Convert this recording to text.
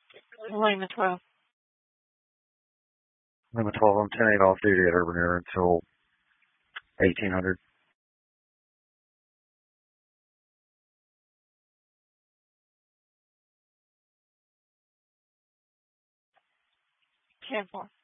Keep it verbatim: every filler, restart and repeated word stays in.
Lima twelve. Lima twelve, I'm ten eight off duty at Urban Air until eighteen hundred. ten four.